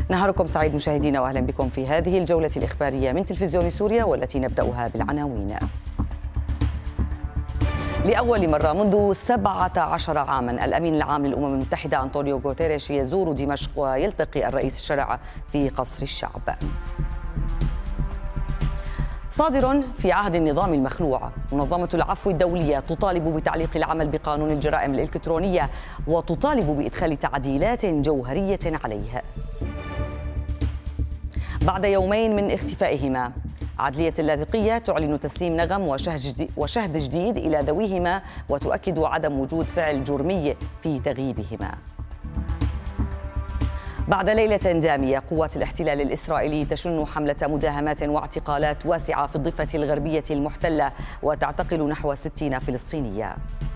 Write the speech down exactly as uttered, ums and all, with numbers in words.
نهاركم سعيد مشاهدينا، واهلا بكم في هذه الجولة الإخبارية من تلفزيون سوريا، والتي نبدأها بالعناوين. لأول مرة منذ سبعة عشر عاما الأمين العام للأمم المتحدة أنطونيو غوتيريش يزور دمشق ويلتقي الرئيس الشرع في قصر الشعب. صادر في عهد النظام المخلوع، منظمة العفو الدولية تطالب بتعليق العمل بقانون الجرائم الإلكترونية وتطالب بإدخال تعديلات جوهرية عليه. بعد يومين من اختفائهما، عدلية اللاذقية تعلن تسليم نغم وشهد جديد إلى ذويهما، وتؤكد عدم وجود فعل جرمي في تغييبهما. بعد ليلة دامية، قوات الاحتلال الإسرائيلي تشن حملة مداهمات واعتقالات واسعة في الضفة الغربية المحتلة، وتعتقل نحو ستين فلسطينية.